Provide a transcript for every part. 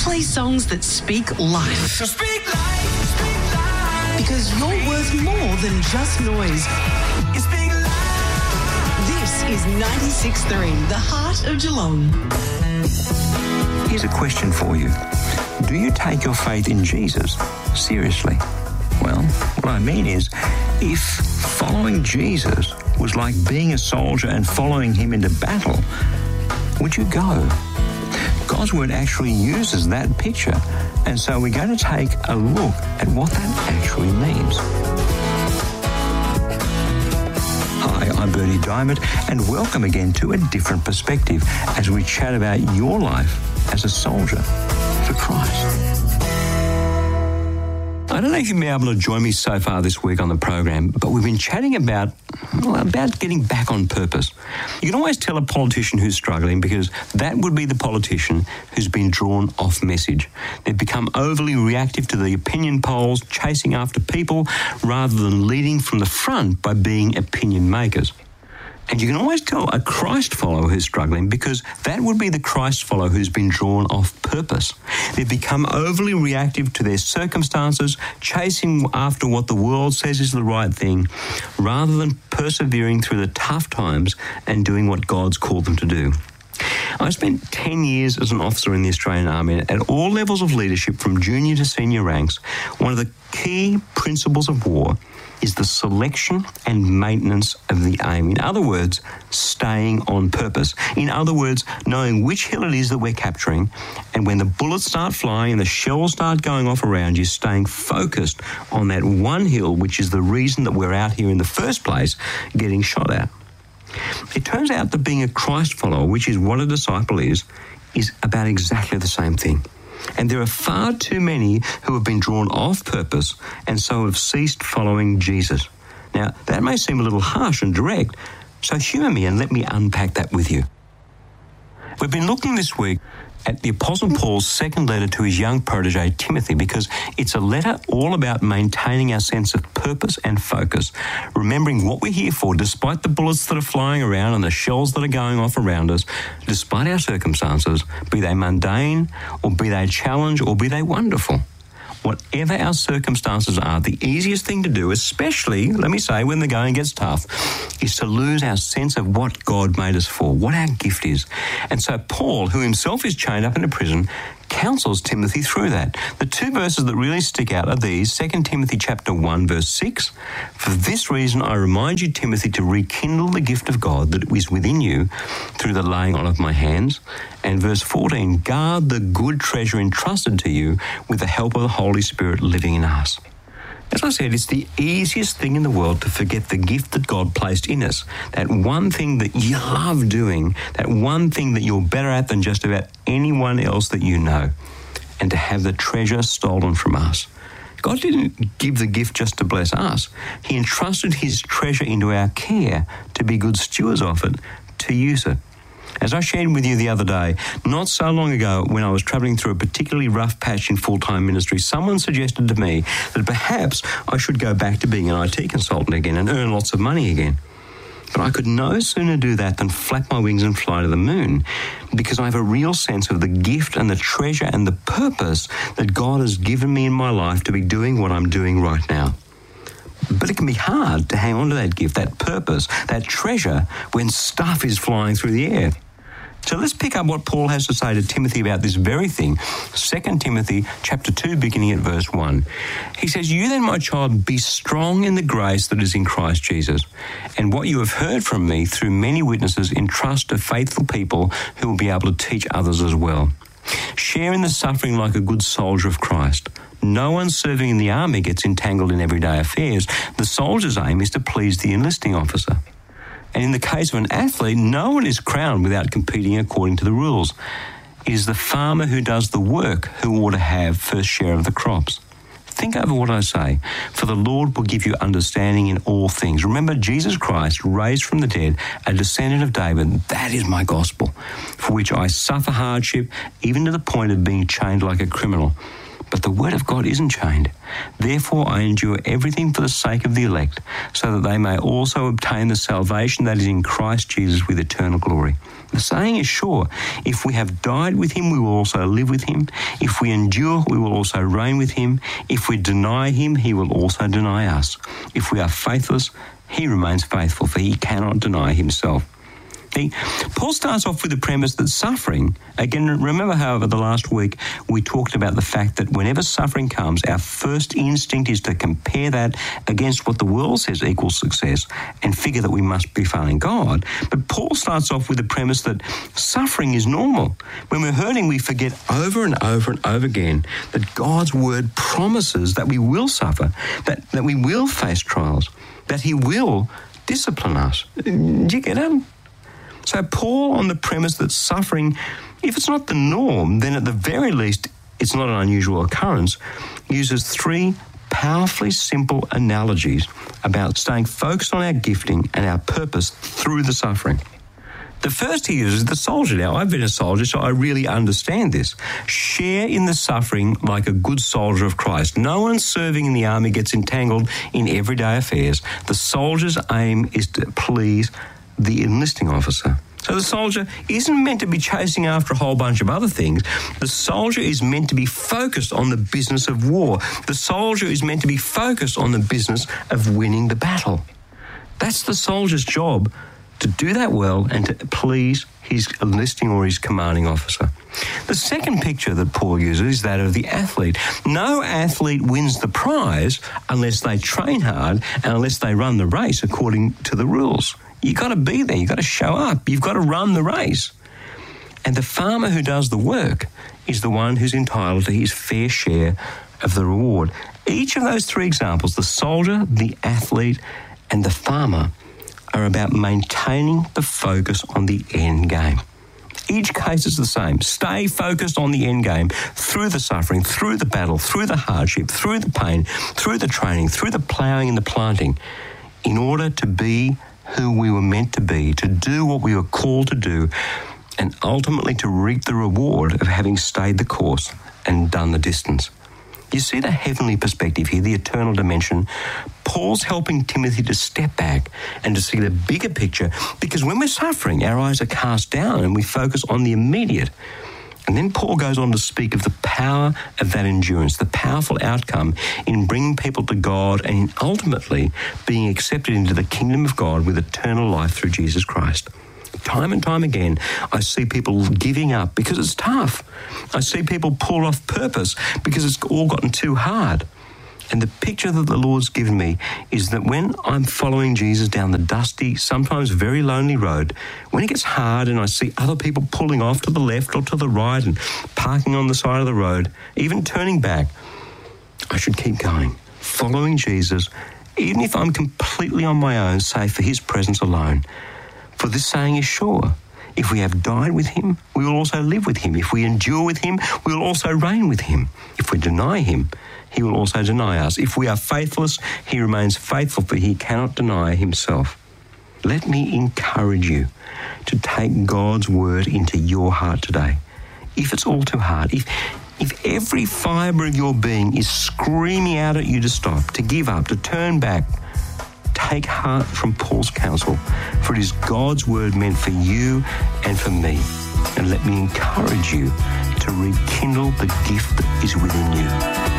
play songs that speak life. So speak life, speak life. Because you're worth more than just noise. You speak life. This is 96.3, the heart of Geelong. Here's a question for you. Do you take your faith in Jesus seriously? Well, what I mean is, if following Jesus was like being a soldier and following him into battle, would you go? God's word actually uses that picture, and so we're going to take a look at what that actually means. Hi, I'm Bernie Diamond, and welcome again to A Different Perspective as we chat about your life as a soldier for Christ. I don't know if you've been able to join me so far this week on the program, but we've been chatting about getting back on purpose. You can always tell a politician who's struggling because that would be the politician who's been drawn off message. They've become overly reactive to the opinion polls, chasing after people rather than leading from the front by being opinion makers. And you can always tell a Christ follower who's struggling because that would be the Christ follower who's been drawn off purpose. They've become overly reactive to their circumstances, chasing after what the world says is the right thing, rather than persevering through the tough times and doing what God's called them to do. I spent 10 years as an officer in the Australian Army at all levels of leadership from junior to senior ranks. One of the key principles of war is the selection and maintenance of the aim. In other words, staying on purpose. In other words, knowing which hill it is that we're capturing, and when the bullets start flying and the shells start going off around you, staying focused on that one hill, which is the reason that we're out here in the first place, getting shot at. It turns out that being a Christ follower, which is what a disciple is about exactly the same thing. And there are far too many who have been drawn off purpose and so have ceased following Jesus. Now, that may seem a little harsh and direct, so humour me and let me unpack that with you. We've been looking this week at the Apostle Paul's second letter to his young protege, Timothy, because it's a letter all about maintaining our sense of purpose and focus, remembering what we're here for, despite the bullets that are flying around and the shells that are going off around us, despite our circumstances, be they mundane or be they challenge or be they wonderful. Whatever our circumstances are, the easiest thing to do, especially, let me say, when the going gets tough, is to lose our sense of what God made us for, what our gift is. And so Paul, who himself is chained up in a prison, counsels Timothy through that. The two verses that really stick out are these, 2 Timothy chapter 1, verse 6. For this reason I remind you, Timothy, to rekindle the gift of God that is within you through the laying on of my hands. And verse 14, guard the good treasure entrusted to you with the help of the Holy Spirit living in us. As I said, it's the easiest thing in the world to forget the gift that God placed in us. That one thing that you love doing, that one thing that you're better at than just about anyone else that you know. And to have the treasure stolen from us. God didn't give the gift just to bless us. He entrusted his treasure into our care to be good stewards of it, to use it. As I shared with you the other day, not so long ago when I was travelling through a particularly rough patch in full-time ministry, someone suggested to me that perhaps I should go back to being an IT consultant again and earn lots of money again. But I could no sooner do that than flap my wings and fly to the moon, because I have a real sense of the gift and the treasure and the purpose that God has given me in my life to be doing what I'm doing right now. But it can be hard to hang on to that gift, that purpose, that treasure when stuff is flying through the air. So let's pick up what Paul has to say to Timothy about this very thing. 2 Timothy chapter 2, beginning at verse 1. He says, you then, my child, be strong in the grace that is in Christ Jesus. And what you have heard from me through many witnesses, entrust to faithful people who will be able to teach others as well. Share in the suffering like a good soldier of Christ. No one serving in the army gets entangled in everyday affairs. The soldier's aim is to please the enlisting officer. And in the case of an athlete, no one is crowned without competing according to the rules. It is the farmer who does the work who ought to have first share of the crops. Think over what I say, for the Lord will give you understanding in all things. Remember, Jesus Christ, raised from the dead, a descendant of David, that is my gospel, for which I suffer hardship, even to the point of being chained like a criminal. But the word of God isn't chained. Therefore I endure everything for the sake of the elect, so that they may also obtain the salvation that is in Christ Jesus with eternal glory. The saying is sure, if we have died with him, we will also live with him. If we endure, we will also reign with him. If we deny him, he will also deny us. If we are faithless, he remains faithful, for he cannot deny himself. Paul starts off with the premise that suffering, again, remember how over the last week we talked about the fact that whenever suffering comes, our first instinct is to compare that against what the world says equals success and figure that we must be failing God. But Paul starts off with the premise that suffering is normal. When we're hurting, we forget over and over and over again that God's word promises that we will suffer, that we will face trials, that he will discipline us. Do you get it? So Paul, on the premise that suffering, if it's not the norm, then at the very least it's not an unusual occurrence, uses three powerfully simple analogies about staying focused on our gifting and our purpose through the suffering. The first he uses the soldier. Now, I've been a soldier, so I really understand this. Share in the suffering like a good soldier of Christ. No one serving in the army gets entangled in everyday affairs. The soldier's aim is to please the enlisting officer. So the soldier isn't meant to be chasing after a whole bunch of other things. The soldier is meant to be focused on the business of war. The soldier is meant to be focused on the business of winning the battle. That's the soldier's job, to do that well and to please his enlisting or his commanding officer. The second picture that Paul uses is that of the athlete. No athlete wins the prize unless they train hard and unless they run the race according to the rules. You've got to be there. You've got to show up. You've got to run the race. And the farmer who does the work is the one who's entitled to his fair share of the reward. Each of those three examples, the soldier, the athlete, and the farmer, are about maintaining the focus on the end game. Each case is the same. Stay focused on the end game through the suffering, through the battle, through the hardship, through the pain, through the training, through the ploughing and the planting, in order to be who we were meant to be, to do what we were called to do, and ultimately to reap the reward of having stayed the course and done the distance. You see the heavenly perspective here, the eternal dimension. Paul's helping Timothy to step back and to see the bigger picture, because when we're suffering, our eyes are cast down and we focus on the immediate. And then Paul goes on to speak of the power of that endurance, the powerful outcome in bringing people to God and in ultimately being accepted into the kingdom of God with eternal life through Jesus Christ. Time and time again, I see people giving up because it's tough. I see people pull off purpose because it's all gotten too hard. And the picture that the Lord's given me is that when I'm following Jesus down the dusty, sometimes very lonely road, when it gets hard and I see other people pulling off to the left or to the right and parking on the side of the road, even turning back, I should keep going, following Jesus, even if I'm completely on my own, save for his presence alone. For this saying is sure, if we have died with him, we will also live with him. If we endure with him, we will also reign with him. If we deny him, he will also deny us. If we are faithless, he remains faithful, for he cannot deny himself. Let me encourage you to take God's word into your heart today. If it's all too hard, if every fibre of your being is screaming out at you to stop, to give up, to turn back, take heart from Paul's counsel, for it is God's word meant for you and for me. And let me encourage you to rekindle the gift that is within you.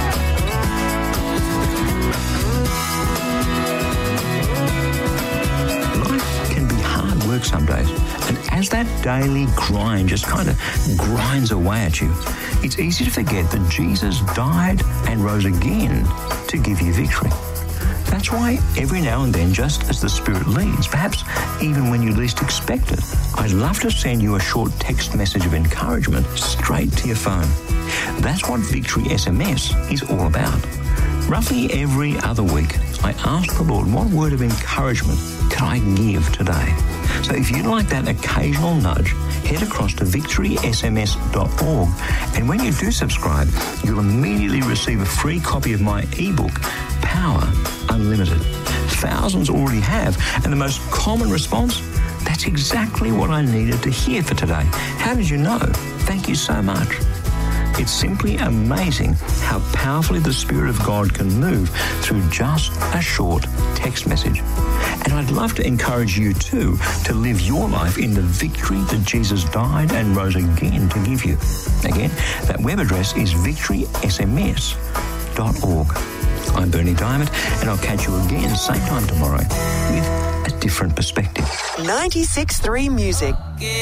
Life can be hard work some days, and as that daily grind just kind of grinds away at you, it's easy to forget that Jesus died and rose again to give you victory. That's why every now and then, just as the Spirit leads, perhaps even when you least expect it, I'd love to send you a short text message of encouragement straight to your phone. That's what Victory SMS is all about. Roughly every other week, I ask the Lord, what word of encouragement can I give today? So if you'd like that occasional nudge, head across to victorysms.org, and when you do subscribe, you'll immediately receive a free copy of my ebook, Power Unlimited. Thousands already have, and the most common response, that's exactly what I needed to hear for today. How did you know? Thank you so much. It's simply amazing how powerfully the Spirit of God can move through just a short text message. And I'd love to encourage you too to live your life in the victory that Jesus died and rose again to give you. Again, that web address is victorysms.org. I'm Bernie Diamond, and I'll catch you again same time tomorrow with a different perspective. 96.3 Music.